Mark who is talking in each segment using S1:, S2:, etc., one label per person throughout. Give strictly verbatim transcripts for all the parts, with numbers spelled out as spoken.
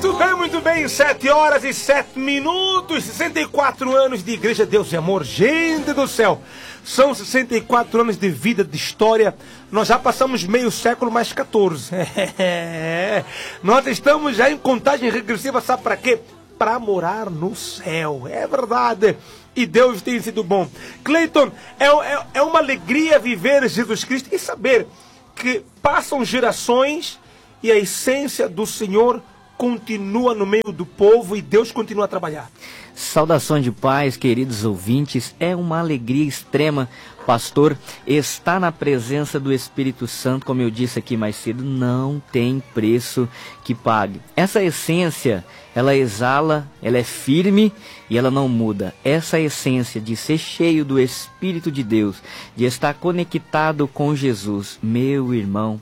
S1: Muito bem, muito bem, sete horas e sete minutos, sessenta e quatro anos de Igreja Deus e Amor, gente do céu, são sessenta e quatro anos de vida, de história, nós já passamos meio século mais quatorze, é, nós estamos já em contagem regressiva, sabe para quê? Para morar no céu, é verdade, e Deus tem sido bom. Cleiton, é, é, é uma alegria viver Jesus Cristo e saber que passam gerações e a essência do Senhor continua no meio do povo e Deus continua a trabalhar.
S2: Saudações de paz, queridos ouvintes. É uma alegria extrema, pastor, estar na presença do Espírito Santo, como eu disse aqui mais cedo, não tem preço que pague. Essa essência, ela exala, ela é firme e ela não muda. Essa essência de ser cheio do Espírito de Deus, de estar conectado com Jesus, meu irmão,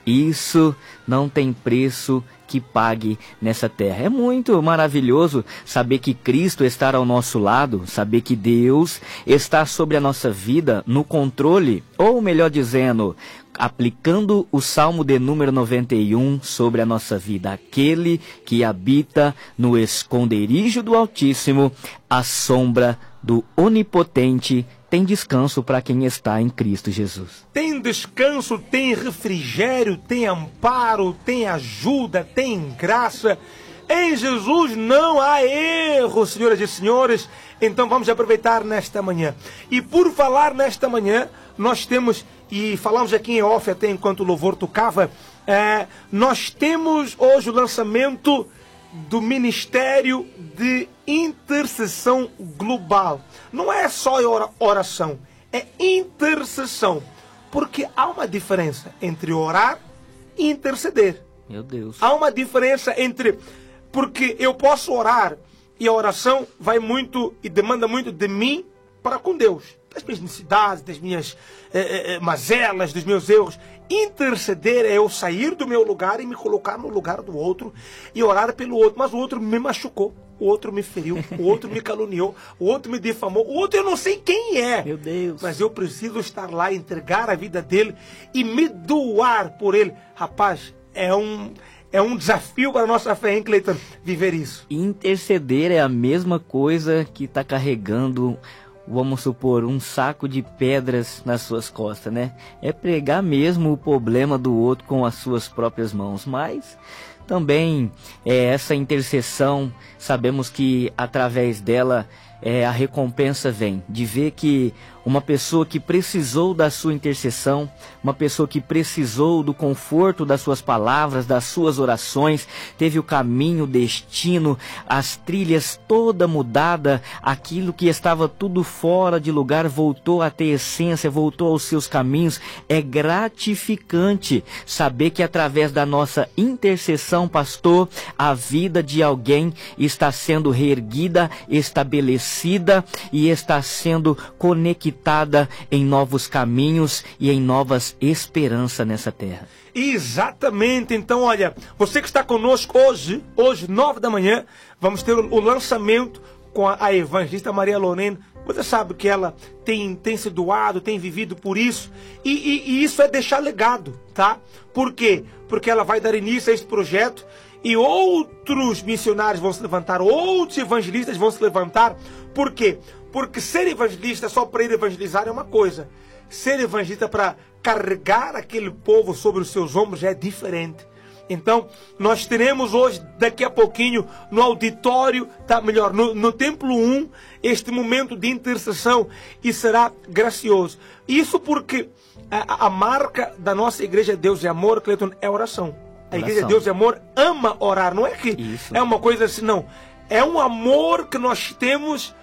S2: isso não tem preço que pague nessa terra. É muito maravilhoso saber que Cristo está ao nosso lado, saber que Deus está sobre a nossa vida, no controle, ou melhor dizendo, aplicando o Salmo de número noventa e um sobre a nossa vida. Aquele que habita no esconderijo do Altíssimo, à sombra do Onipotente, tem descanso para quem está em Cristo Jesus.
S1: Tem descanso, tem refrigério, tem amparo, tem ajuda, tem graça. Em Jesus não há erro, senhoras e senhores. Então vamos aproveitar nesta manhã. E por falar nesta manhã, nós temos, e falamos aqui em off até enquanto o louvor tocava, é, nós temos hoje o lançamento do Ministério de Intercessão Global. Não é só oração, é intercessão. Porque há uma diferença entre orar e interceder.
S2: Meu Deus.
S1: Há uma diferença entre... Porque eu posso orar e a oração vai muito e demanda muito de mim para com Deus. Das minhas necessidades, das minhas eh, eh, mazelas, dos meus erros. Interceder é eu sair do meu lugar e me colocar no lugar do outro e orar pelo outro. Mas o outro me machucou, o outro me feriu, o outro me caluniou, o outro me difamou, o outro eu não sei quem é.
S2: Meu Deus.
S1: Mas eu preciso estar lá, entregar a vida dele e me doar por ele. Rapaz, é um... É um desafio para a nossa fé, hein, Cleiton? Viver isso.
S2: Interceder é a mesma coisa que está carregando, vamos supor, um saco de pedras nas suas costas, né? É pregar mesmo o problema do outro com as suas próprias mãos. Mas também é, essa intercessão, sabemos que através dela é, a recompensa vem. De ver que uma pessoa que precisou da sua intercessão, uma pessoa que precisou do conforto das suas palavras, das suas orações, teve o caminho, o destino, as trilhas toda mudada, aquilo que estava tudo fora de lugar voltou a ter essência, voltou aos seus caminhos. É gratificante saber que através da nossa intercessão, pastor, a vida de alguém está sendo reerguida, estabelecida e está sendo conectada em novos caminhos e em novas esperanças nessa terra.
S1: Exatamente. Então, olha, você que está conosco hoje, hoje, nove da manhã, vamos ter o, o lançamento com a, a evangelista Maria Lorena. Você sabe que ela tem, tem se doado, tem vivido por isso. E, e, e isso é deixar legado, tá? Por quê? Porque ela vai dar início a esse projeto e outros missionários vão se levantar, outros evangelistas vão se levantar. Por quê? Porque ser evangelista só para ir evangelizar é uma coisa. Ser evangelista para carregar aquele povo sobre os seus ombros já é diferente. Então, nós teremos hoje, daqui a pouquinho, no auditório, tá melhor, no, no Templo um, este momento de intercessão e será gracioso. Isso porque a, a marca da nossa Igreja Deus e Amor, Cleiton, é oração. A Igreja Deus e Amor ama orar, não é que Isso. é uma coisa assim, não. É um amor que nós temos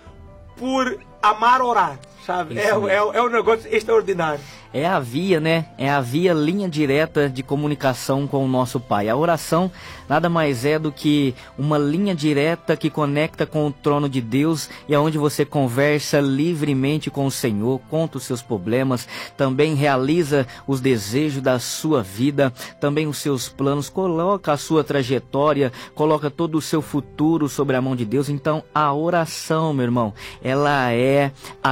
S1: por amar orar, sabe? É, é, é um negócio extraordinário.
S2: É a via, né? É a via linha direta de comunicação com o nosso Pai. A oração nada mais é do que uma linha direta que conecta com o trono de Deus e aonde você conversa livremente com o Senhor, conta os seus problemas, também realiza os desejos da sua vida, também os seus planos, coloca a sua trajetória, coloca todo o seu futuro sobre a mão de Deus. Então, a oração, meu irmão, ela é a linha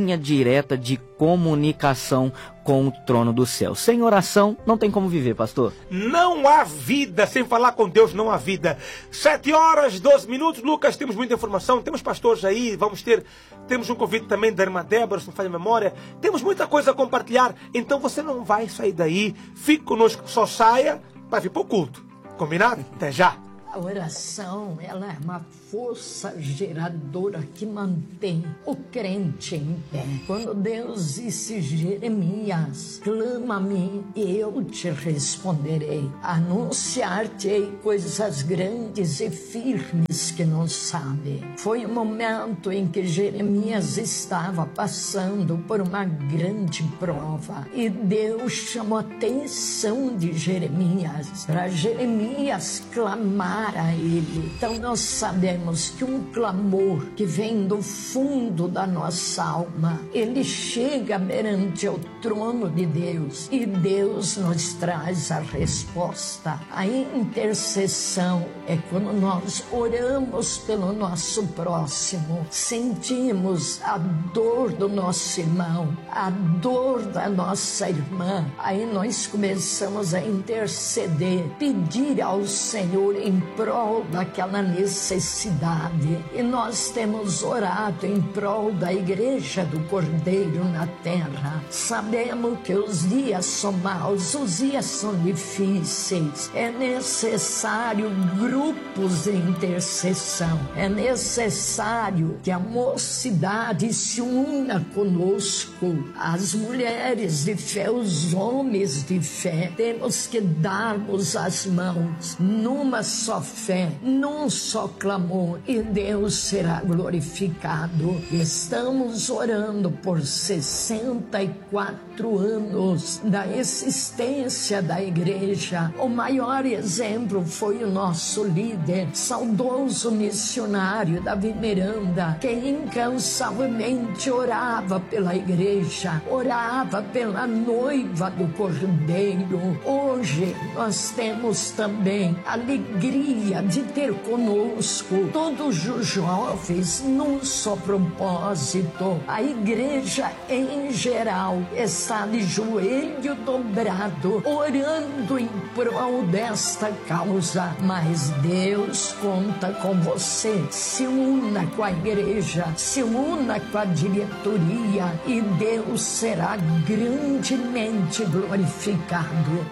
S2: linha direta de comunicação com o trono do céu. Sem oração, não tem como viver, pastor.
S1: Não há vida, sem falar com Deus não há vida. Sete horas, doze minutos, Lucas, temos muita informação, temos pastores aí, vamos ter, temos um convite também da irmã Débora, se não falha a memória, temos muita coisa a compartilhar, então você não vai sair daí, fique conosco, só saia para vir para o culto, combinado? Até já!
S3: A oração, ela é uma força geradora que mantém o crente em pé. Quando Deus disse, Jeremias, clama a mim e eu te responderei. Anunciar-te-ei coisas grandes e firmes que não sabe. Foi o momento em que Jeremias estava passando por uma grande prova. E Deus chamou a atenção de Jeremias para Jeremias clamar a ele. Então nós sabemos que um clamor que vem do fundo da nossa alma, ele chega perante o trono de Deus e Deus nos traz a resposta. A intercessão é quando nós oramos pelo nosso próximo, sentimos a dor do nosso irmão, a dor da nossa irmã, aí nós começamos a interceder, pedir ao Senhor em prol daquela necessidade. E nós temos orado em prol da igreja do Cordeiro na terra. Sabemos que os dias são maus, os dias são difíceis. É necessário grupos de intercessão. É necessário que a mocidade se una conosco. As mulheres de fé, os homens de fé. Temos que darmos as mãos numa só fé, num só clamor, e Deus será glorificado. Estamos orando por sessenta e quatro anos da existência da igreja. O maior exemplo foi o nosso líder, saudoso missionário Davi Miranda, que incansavelmente orava pela igreja, orava pela noiva do Cordeiro. Hoje nós temos também alegria de ter conosco todos os jovens num só propósito. A igreja em geral está de joelho dobrado, orando em prol desta causa, mas Deus conta com você. Se una com a igreja, se una com a diretoria e Deus será grandemente glorificado.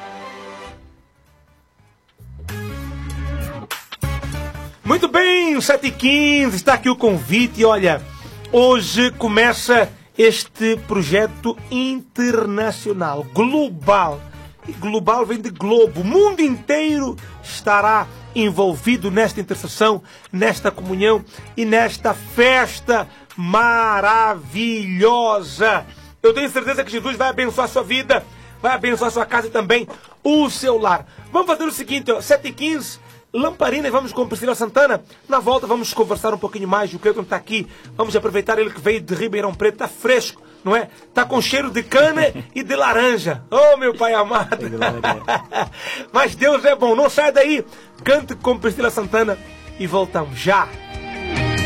S1: Muito bem, sete e quinze, está aqui o convite. Olha, hoje começa este projeto internacional, global. E global vem de globo. O mundo inteiro estará envolvido nesta intercessão, nesta comunhão e nesta festa maravilhosa. Eu tenho certeza que Jesus vai abençoar a sua vida, vai abençoar a sua casa e também o seu lar. Vamos fazer o seguinte, ó, sete e quinze, lamparina, e vamos com Priscila Santana. Na volta vamos conversar um pouquinho mais. O Cleiton está aqui, vamos aproveitar ele que veio de Ribeirão Preto, está fresco, não é? Está com cheiro de cana e de laranja. Oh, meu Pai amado. Mas Deus é bom, não sai daí. Cante com Priscila Santana e voltamos já.